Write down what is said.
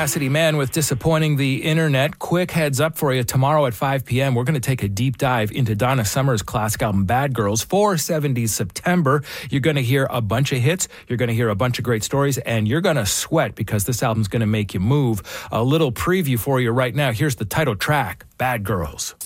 Cassidy Man with Disappointing the Internet. Quick heads up for you. Tomorrow at 5 p.m., we're going to take a deep dive into Donna Summer's classic album, Bad Girls, for 70s September. You're going to hear a bunch of hits. You're going to hear a bunch of great stories, and you're going to sweat because this album's going to make you move. A little preview for you right now. Here's the title track, Bad Girls.